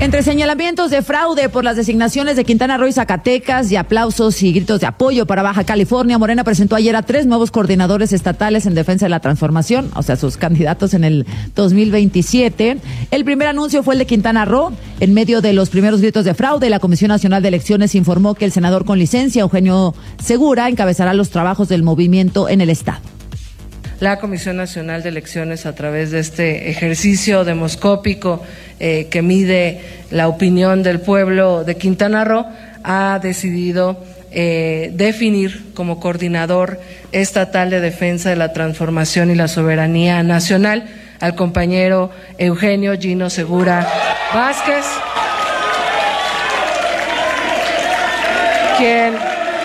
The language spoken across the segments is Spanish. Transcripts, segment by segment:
Entre señalamientos de fraude por las designaciones de Quintana Roo y Zacatecas y aplausos y gritos de apoyo para Baja California, Morena presentó ayer a 3 nuevos coordinadores estatales en defensa de la transformación, o sea, sus candidatos en el 2027. El primer anuncio fue el de Quintana Roo. En medio de los primeros gritos de fraude, la Comisión Nacional de Elecciones informó que el senador con licencia, Eugenio Segura, encabezará los trabajos del movimiento en el estado. La Comisión Nacional de Elecciones, a través de este ejercicio demoscópico que mide la opinión del pueblo de Quintana Roo, ha decidido definir como coordinador estatal de defensa de la transformación y la soberanía nacional al compañero Eugenio Gino Segura Vázquez, quien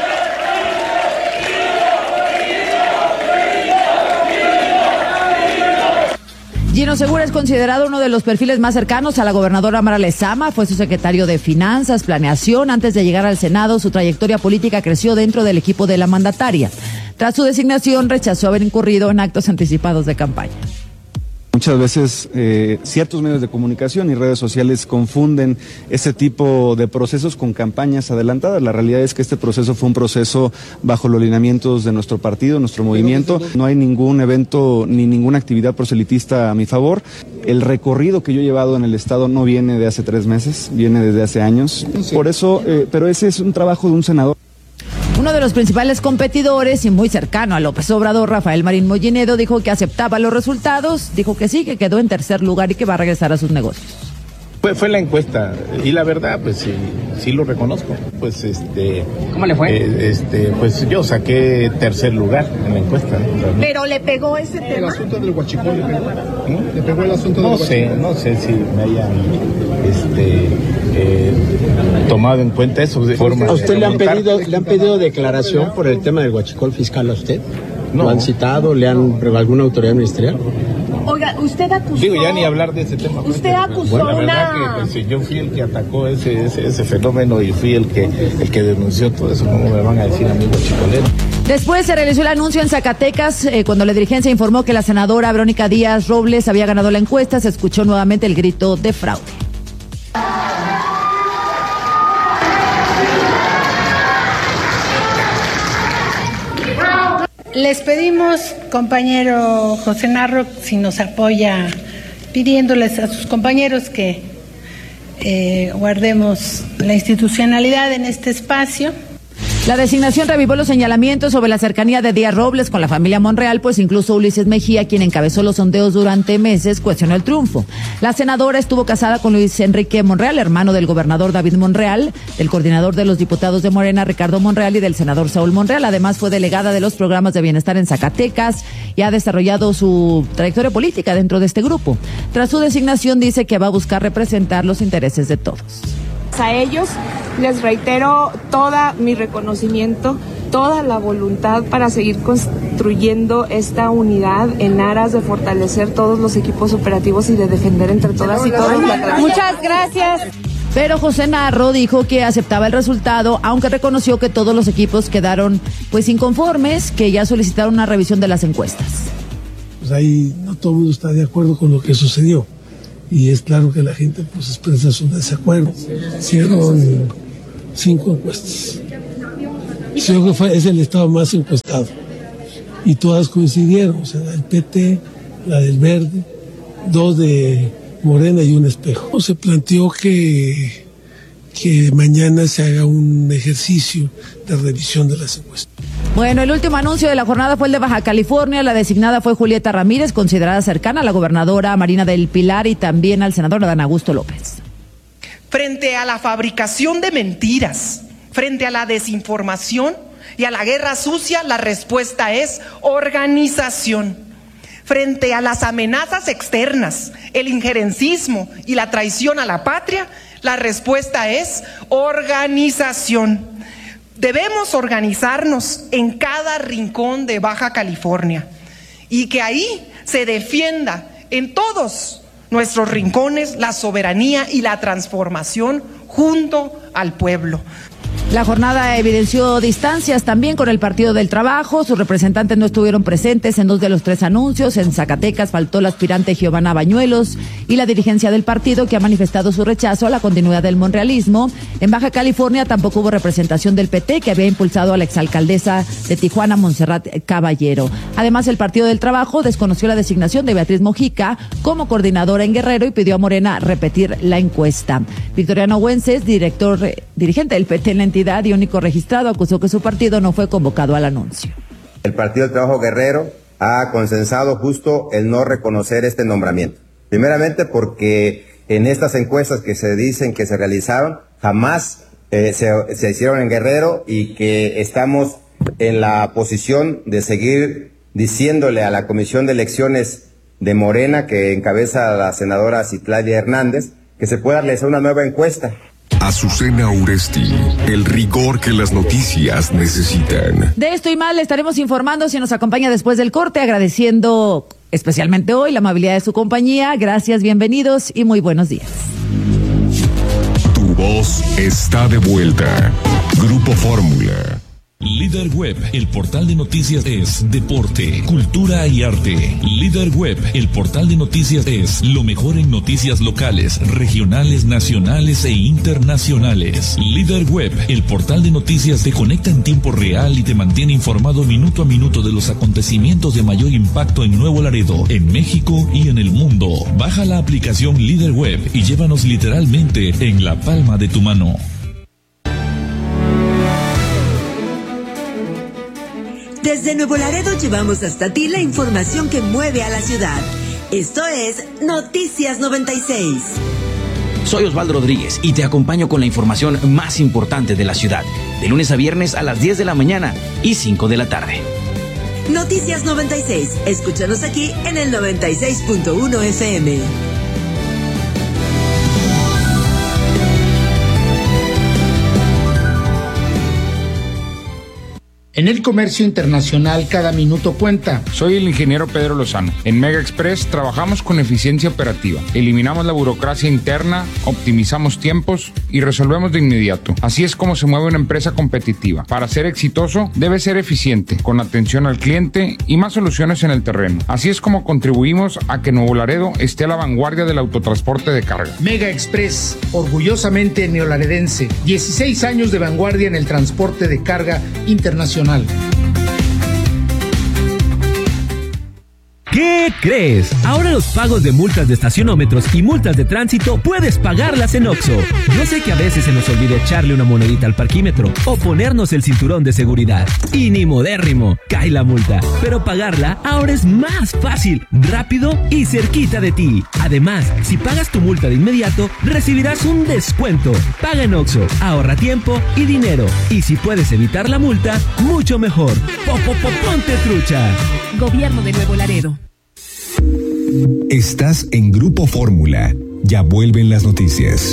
Gino Segura es considerado uno de los perfiles más cercanos a la gobernadora Mara Lezama. Fue su secretario de Finanzas, Planeación. Antes de llegar al Senado, su trayectoria política creció dentro del equipo de la mandataria. Tras su designación, rechazó haber incurrido en actos anticipados de campaña. Muchas veces ciertos medios de comunicación y redes sociales confunden ese tipo de procesos con campañas adelantadas. La realidad es que este proceso fue un proceso bajo los lineamientos de nuestro partido, nuestro movimiento. No hay ningún evento ni ninguna actividad proselitista a mi favor. El recorrido que yo he llevado en el Estado no viene de hace 3 meses, viene desde hace años. Por eso, pero ese es un trabajo de un senador. Uno de los principales competidores y muy cercano a López Obrador, Rafael Marín Mollinedo, dijo que aceptaba los resultados, dijo que sí, que quedó en tercer lugar y que va a regresar a sus negocios. Fue la encuesta y la verdad, pues sí lo reconozco. Pues ¿cómo le fue? Pues yo saqué tercer lugar en la encuesta. Pero le pegó ese tema. El asunto del huachicol le pegó. ¿Le pegó el asunto del huachicol? No sé si me hayan tomado en cuenta eso de forma. ¿A usted le han pedido declaración por el tema del huachicol fiscal a usted? No. ¿Lo han citado? ¿Le han alguna autoridad ministerial? Oiga, usted acusó... Digo, ya ni hablar de ese tema. Usted acusó la verdad que pues, yo fui el que atacó ese fenómeno y fui el que denunció todo eso. ¿Cómo me van a decir a mí huachicolero? Después se realizó el anuncio en Zacatecas, cuando la dirigencia informó que la senadora Verónica Díaz Robles había ganado la encuesta. Se escuchó nuevamente el grito de fraude. Les pedimos, compañero José Narro, si nos apoya, pidiéndoles a sus compañeros que guardemos la institucionalidad en este espacio. La designación revivó los señalamientos sobre la cercanía de Díaz Robles con la familia Monreal, pues incluso Ulises Mejía, quien encabezó los sondeos durante meses, cuestionó el triunfo. La senadora estuvo casada con Luis Enrique Monreal, hermano del gobernador David Monreal, del coordinador de los diputados de Morena, Ricardo Monreal, y del senador Saúl Monreal. Además, fue delegada de los programas de bienestar en Zacatecas y ha desarrollado su trayectoria política dentro de este grupo. Tras su designación, dice que va a buscar representar los intereses de todos. A ellos les reitero todo mi reconocimiento, toda la voluntad para seguir construyendo esta unidad en aras de fortalecer todos los equipos operativos y de defender entre todas y todos la transparencia. Muchas gracias. Pero José Narro dijo que aceptaba el resultado, aunque reconoció que todos los equipos quedaron pues inconformes, que ya solicitaron una revisión de las encuestas. Pues ahí no todo el mundo está de acuerdo con lo que sucedió. Y es claro que la gente pues expresa su desacuerdo. Hicieron 5 encuestas. Creo que es el estado más encuestado. Y todas coincidieron, o sea, la del PT, la del Verde, 2 de Morena y un espejo. Se planteó que mañana se haga un ejercicio de revisión de las encuestas. Bueno, el último anuncio de la jornada fue el de Baja California. La designada fue Julieta Ramírez, considerada cercana a la gobernadora Marina del Pilar y también al senador Adán Augusto López. Frente a la fabricación de mentiras, frente a la desinformación y a la guerra sucia, la respuesta es organización. Frente a las amenazas externas, el injerencismo y la traición a la patria, la respuesta es organización. Debemos organizarnos en cada rincón de Baja California y que ahí se defienda en todos nuestros rincones la soberanía y la transformación junto al pueblo. La jornada evidenció distancias también con el Partido del Trabajo. Sus representantes no estuvieron presentes en 2 de los 3 anuncios. En Zacatecas faltó la aspirante Giovanna Bañuelos y la dirigencia del partido, que ha manifestado su rechazo a la continuidad del monrealismo. En Baja California tampoco hubo representación del PT, que había impulsado a la exalcaldesa de Tijuana, Montserrat Caballero. Además, el Partido del Trabajo desconoció la designación de Beatriz Mojica como coordinadora en Guerrero y pidió a Morena repetir la encuesta. Victoriano Güences, dirigente del PT en la entidad y único registrado, acusó que su partido no fue convocado al anuncio. El Partido del Trabajo Guerrero ha consensado justo el no reconocer este nombramiento. Primeramente porque en estas encuestas que se dicen que se realizaron, jamás se hicieron en Guerrero, y que estamos en la posición de seguir diciéndole a la Comisión de Elecciones de Morena, que encabeza la senadora Citlali Hernández, que se pueda realizar una nueva encuesta. Azucena Uresti, el rigor que las noticias necesitan. De esto y más le estaremos informando si nos acompaña después del corte, agradeciendo especialmente hoy la amabilidad de su compañía. Gracias, bienvenidos y muy buenos días. Tu voz está de vuelta. Grupo Fórmula. Líder Web, el portal de noticias es deporte, cultura y arte. Líder Web, el portal de noticias es lo mejor en noticias locales, regionales, nacionales e internacionales. Líder Web, el portal de noticias te conecta en tiempo real y te mantiene informado minuto a minuto de los acontecimientos de mayor impacto en Nuevo Laredo, en México y en el mundo. Baja la aplicación Líder Web y llévanos literalmente en la palma de tu mano. Desde Nuevo Laredo llevamos hasta ti la información que mueve a la ciudad. Esto es Noticias 96. Soy Osvaldo Rodríguez y te acompaño con la información más importante de la ciudad, de lunes a viernes a las 10 de la mañana y 5 de la tarde. Noticias 96. Escúchanos aquí en el 96.1 FM. En el comercio internacional, cada minuto cuenta. Soy el ingeniero Pedro Lozano. En Mega Express trabajamos con eficiencia operativa. Eliminamos la burocracia interna, optimizamos tiempos y resolvemos de inmediato. Así es como se mueve una empresa competitiva. Para ser exitoso, debe ser eficiente, con atención al cliente y más soluciones en el terreno. Así es como contribuimos a que Nuevo Laredo esté a la vanguardia del autotransporte de carga. Mega Express, orgullosamente neolaredense. 16 años de vanguardia en el transporte de carga internacional. ¿Qué crees? Ahora los pagos de multas de estacionómetros y multas de tránsito puedes pagarlas en OXXO. Yo sé que a veces se nos olvida echarle una monedita al parquímetro o ponernos el cinturón de seguridad. Y ni modérrimo, cae la multa. Pero pagarla ahora es más fácil, rápido y cerquita de ti. Además, si pagas tu multa de inmediato, recibirás un descuento. Paga en OXXO, ahorra tiempo y dinero. Y si puedes evitar la multa, mucho mejor. Ponte trucha. Gobierno de Nuevo Laredo. Estás en Grupo Fórmula. Ya vuelven las noticias.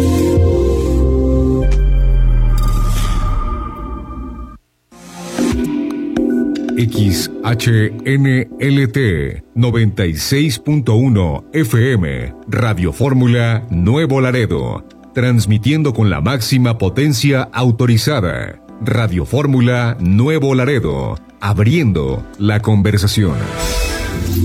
XHNLT 96.1 FM Radio Fórmula Nuevo Laredo, transmitiendo con la máxima potencia autorizada. Radio Fórmula Nuevo Laredo, abriendo la conversación.